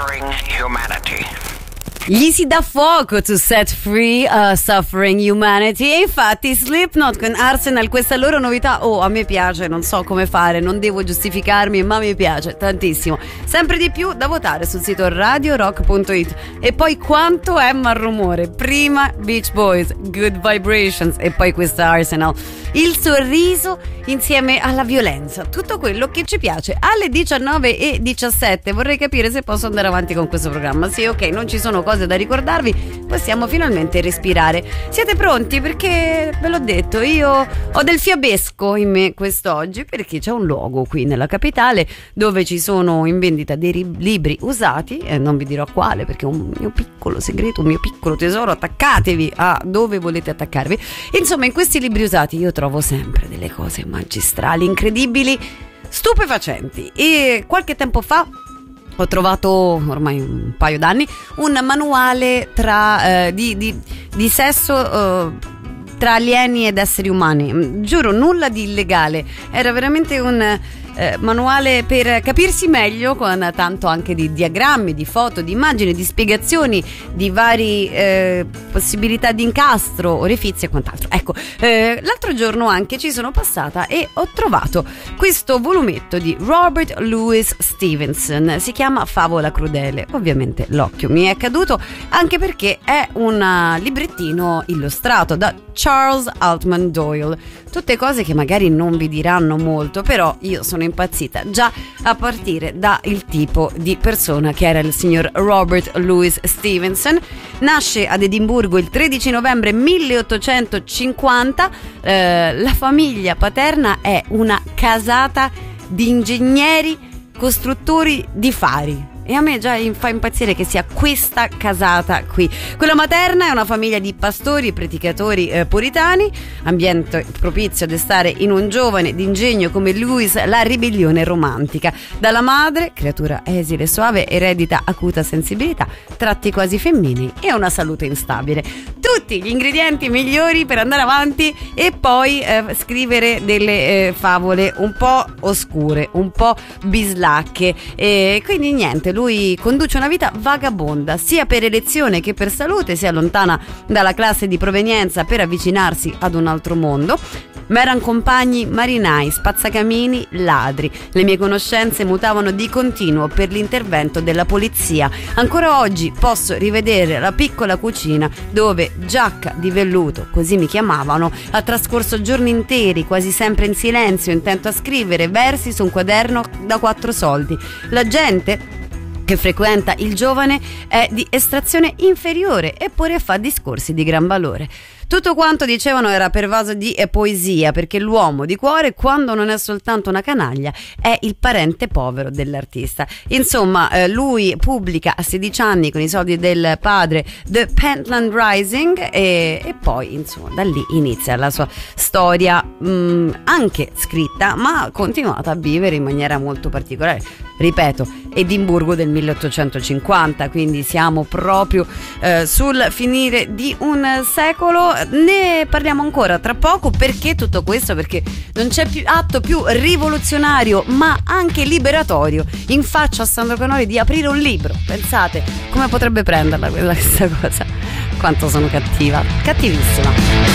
suffering humanity. Gli si dà fuoco to set free a suffering humanity. E infatti Slipknot con Arsenal, questa loro novità, a me piace, non so come fare, non devo giustificarmi, ma mi piace tantissimo. Sempre di più da votare sul sito radiorock.it. E poi quanto è malrumore. Prima Beach Boys, Good Vibrations, e poi questa Arsenal. Il sorriso insieme alla violenza, tutto quello che ci piace. Alle 19:17 vorrei capire se posso andare avanti con questo programma. Sì, ok, non ci sono cose da ricordarvi, possiamo finalmente respirare. Siete pronti? Perché ve l'ho detto, io ho del fiabesco in me quest'oggi, perché c'è un luogo qui nella capitale dove ci sono in vendita dei libri usati, e non vi dirò quale perché è un mio piccolo segreto, un mio piccolo tesoro. Attaccatevi a dove volete attaccarvi. Insomma, in questi libri usati io trovo sempre delle cose magistrali, incredibili, stupefacenti. E qualche tempo fa ho trovato, ormai un paio d'anni, un manuale di sesso tra alieni ed esseri umani. Giuro, nulla di illegale, era veramente un manuale per capirsi meglio, con tanto anche di diagrammi, di foto, di immagini, di spiegazioni di varie possibilità di incastro, orefizi e quant'altro. Ecco, l'altro giorno anche ci sono passata e ho trovato questo volumetto di Robert Louis Stevenson, si chiama Favola crudele. Ovviamente l'occhio mi è caduto, anche perché è un librettino illustrato da Charles Altman Doyle. Tutte cose che magari non vi diranno molto, però io sono impazzita già a partire dal tipo di persona che era il signor Robert Louis Stevenson. Nasce ad Edimburgo il 13 novembre 1850. La famiglia paterna è una casata di ingegneri costruttori di fari. E a me già fa impazzire che sia questa casata qui. Quella materna è una famiglia di pastori e predicatori puritani, ambiente propizio a destare in un giovane d'ingegno come Louis la ribellione romantica. Dalla madre, creatura esile e suave, eredita acuta sensibilità, tratti quasi femminili e una salute instabile. Tutti gli ingredienti migliori per andare avanti e poi scrivere delle favole un po' oscure, un po' bislacche. E quindi niente, lui conduce una vita vagabonda, sia per elezione che per salute, si allontana dalla classe di provenienza per avvicinarsi ad un altro mondo. M'eran compagni marinai, spazzacamini, ladri. Le mie conoscenze mutavano di continuo per l'intervento della polizia. Ancora oggi posso rivedere la piccola cucina dove Giacca di velluto, così mi chiamavano, ha trascorso giorni interi, quasi sempre in silenzio, intento a scrivere versi su un quaderno da 4 soldi. La gente che frequenta il giovane è di estrazione inferiore, eppure fa discorsi di gran valore. Tutto quanto dicevano era pervaso di poesia, perché l'uomo di cuore, quando non è soltanto una canaglia, è il parente povero dell'artista. Insomma, lui pubblica a 16 anni con i soldi del padre The Pentland Rising e poi insomma da lì inizia la sua storia, anche scritta ma continuata a vivere in maniera molto particolare. Ripeto, Edimburgo del 1850, quindi siamo proprio sul finire di un secolo. Ne parliamo ancora tra poco. Perché tutto questo? Perché non c'è più atto più rivoluzionario ma anche liberatorio in faccia a Sandro Canoli di aprire un libro. Pensate come potrebbe prenderla questa cosa, quanto sono cattiva, cattivissima.